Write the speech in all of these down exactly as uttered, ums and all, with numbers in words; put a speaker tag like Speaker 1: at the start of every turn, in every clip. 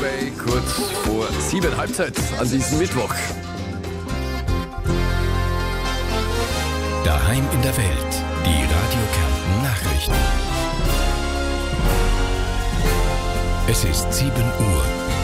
Speaker 1: Freeway, kurz vor sieben, Halbzeit an diesem Mittwoch.
Speaker 2: Daheim in der Welt, die Radio Kärnten Nachrichten. Es ist sieben Uhr.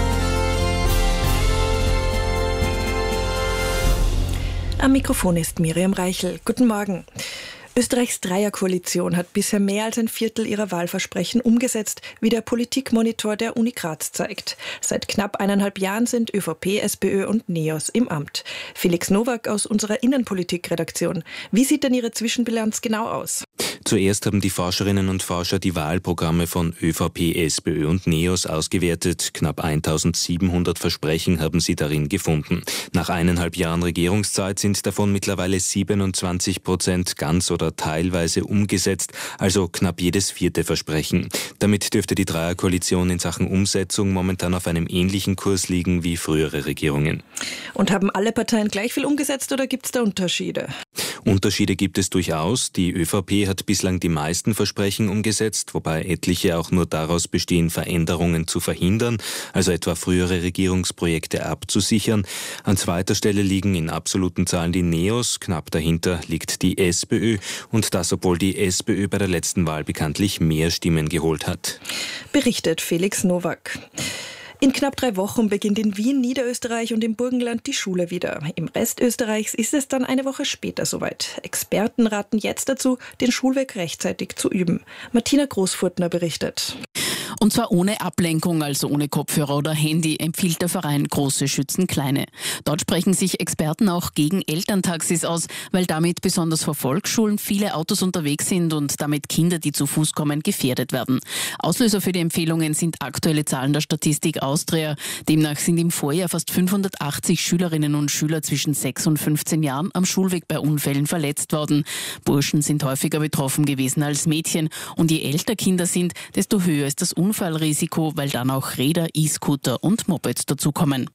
Speaker 3: Am Mikrofon ist Miriam Reichel. Guten Morgen. Österreichs Dreierkoalition hat bisher mehr als ein Viertel ihrer Wahlversprechen umgesetzt, wie der Politikmonitor der Uni Graz zeigt. Seit knapp eineinhalb Jahren sind ÖVP, SPÖ und NEOS im Amt. Felix Nowak aus unserer Innenpolitik-Redaktion. Wie sieht denn Ihre Zwischenbilanz genau aus?
Speaker 4: Zuerst haben die Forscherinnen und Forscher die Wahlprogramme von ÖVP, SPÖ und NEOS ausgewertet. Knapp eintausendsiebenhundert Versprechen haben sie darin gefunden. Nach eineinhalb Jahren Regierungszeit sind davon mittlerweile siebenundzwanzig Prozent ganz oder teilweise umgesetzt, also knapp jedes vierte Versprechen. Damit dürfte die Dreierkoalition in Sachen Umsetzung momentan auf einem ähnlichen Kurs liegen wie frühere Regierungen.
Speaker 3: Und haben alle Parteien gleich viel umgesetzt oder gibt es da Unterschiede?
Speaker 4: Unterschiede gibt es durchaus. Die ÖVP hat bislang die meisten Versprechen umgesetzt, wobei etliche auch nur daraus bestehen, Veränderungen zu verhindern, also etwa frühere Regierungsprojekte abzusichern. An zweiter Stelle liegen in absoluten Zahlen die NEOS, knapp dahinter liegt die SPÖ und das, obwohl die SPÖ bei der letzten Wahl bekanntlich mehr Stimmen geholt hat.
Speaker 3: Berichtet Felix Nowak. In knapp drei Wochen beginnt in Wien, Niederösterreich und im Burgenland die Schule wieder. Im Rest Österreichs ist es dann eine Woche später soweit. Experten raten jetzt dazu, den Schulweg rechtzeitig zu üben. Martina Großfurtner berichtet.
Speaker 5: Und zwar ohne Ablenkung, also ohne Kopfhörer oder Handy, empfiehlt der Verein Große schützen Kleine. Dort sprechen sich Experten auch gegen Elterntaxis aus, weil damit besonders vor Volksschulen viele Autos unterwegs sind und damit Kinder, die zu Fuß kommen, gefährdet werden. Auslöser für die Empfehlungen sind aktuelle Zahlen der Statistik Austria. Demnach sind im Vorjahr fast fünfhundertachtzig Schülerinnen und Schüler zwischen sechs und fünfzehn Jahren am Schulweg bei Unfällen verletzt worden. Burschen sind häufiger betroffen gewesen als Mädchen und je älter Kinder sind, desto höher ist das Unfallrisiko, weil dann auch Räder, E-Scooter und Mopeds dazukommen.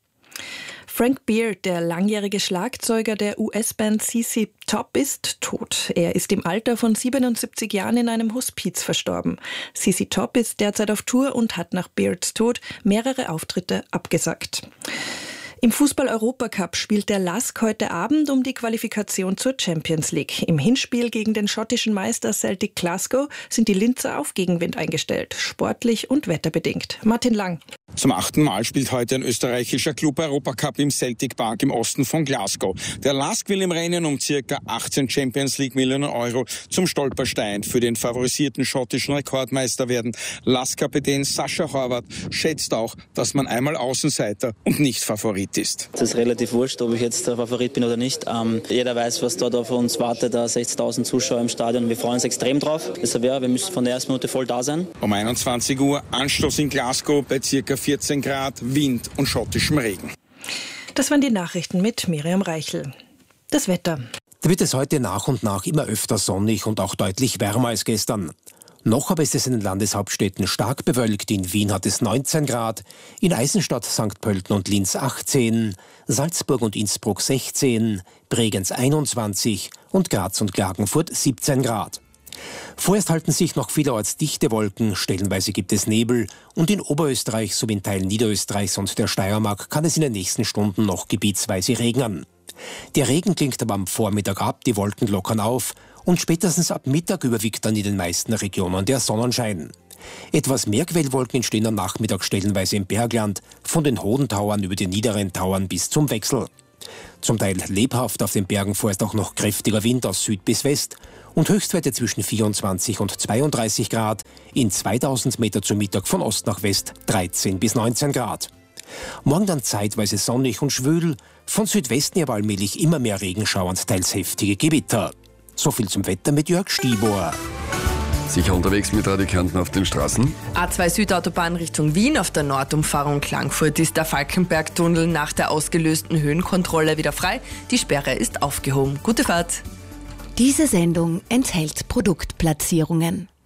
Speaker 3: Frank Beard, der langjährige Schlagzeuger der U S-Band C C Top, ist tot. Er ist im Alter von siebenundsiebzig Jahren in einem Hospiz verstorben. C C Top ist derzeit auf Tour und hat nach Beards Tod mehrere Auftritte abgesagt. Im Fußball-Europacup spielt der Lask heute Abend um die Qualifikation zur Champions League. Im Hinspiel gegen den schottischen Meister Celtic Glasgow sind die Linzer auf Gegenwind eingestellt, sportlich und wetterbedingt. Martin Lang.
Speaker 6: Zum achten Mal spielt heute ein österreichischer Club Europacup im Celtic Park im Osten von Glasgow. Der Lask will im Rennen um circa achtzehn Champions League Millionen Euro zum Stolperstein für den favorisierten schottischen Rekordmeister werden. Lask-Kapitän Sascha Horvath schätzt auch, dass man einmal Außenseiter und nicht Favorit ist.
Speaker 7: Es ist relativ wurscht, ob ich jetzt der Favorit bin oder nicht. Ähm, jeder weiß, was dort auf uns wartet, da sechzigtausend Zuschauer im Stadion. Wir freuen uns extrem drauf. Deshalb ja, wir müssen von der ersten Minute voll da sein.
Speaker 6: Um einundzwanzig Uhr Anstoß in Glasgow bei circa vierzehn Grad, Wind und schottischem Regen.
Speaker 3: Das waren die Nachrichten mit Miriam Reichel. Das Wetter.
Speaker 8: Da wird es heute nach und nach immer öfter sonnig und auch deutlich wärmer als gestern. Noch aber ist es in den Landeshauptstädten stark bewölkt. In Wien hat es neunzehn Grad, in Eisenstadt, Sankt Pölten und Linz achtzehn, Salzburg und Innsbruck sechzehn, Bregenz einundzwanzig und Graz und Klagenfurt siebzehn Grad. Vorerst halten sich noch vielerorts dichte Wolken, stellenweise gibt es Nebel und in Oberösterreich sowie in Teilen Niederösterreichs und der Steiermark kann es in den nächsten Stunden noch gebietsweise regnen. Der Regen klingt aber am Vormittag ab, die Wolken lockern auf und spätestens ab Mittag überwiegt dann in den meisten Regionen der Sonnenschein. Etwas mehr Quellwolken entstehen am Nachmittag stellenweise im Bergland, von den hohen Tauern über die niederen Tauern bis zum Wechsel. Zum Teil lebhaft auf den Bergen vorerst auch noch kräftiger Wind aus Süd bis West und Höchstwerte zwischen vierundzwanzig und zweiunddreißig Grad, in zweitausend Meter zu Mittag von Ost nach West dreizehn bis neunzehn Grad. Morgen dann zeitweise sonnig und schwül, von Südwesten aber allmählich immer mehr Regenschauer und teils heftige Gewitter. So viel zum Wetter mit Jörg Stibor.
Speaker 1: Sicher unterwegs mit Radio Kärnten auf den Straßen.
Speaker 9: A zwei Südautobahn Richtung Wien. Auf der Nordumfahrung Klagenfurt ist der Falkenberg-Tunnel nach der ausgelösten Höhenkontrolle wieder frei. Die Sperre ist aufgehoben. Gute Fahrt.
Speaker 10: Diese Sendung enthält Produktplatzierungen.